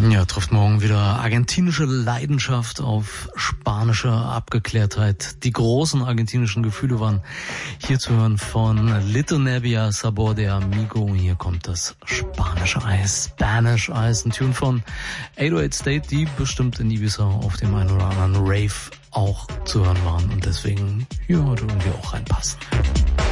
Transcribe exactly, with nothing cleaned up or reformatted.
Ja, trifft morgen wieder argentinische Leidenschaft auf spanische Abgeklärtheit. Die großen argentinischen Gefühle waren hier zu hören von Little Nebbia, Sabor de Amigo. Hier kommt das spanische Eis, Spanish Eis, ein Tune von acht null acht State, die bestimmt in Ibiza auf dem einen oder anderen Rave auch zu hören waren und deswegen hier heute irgendwie auch reinpassen.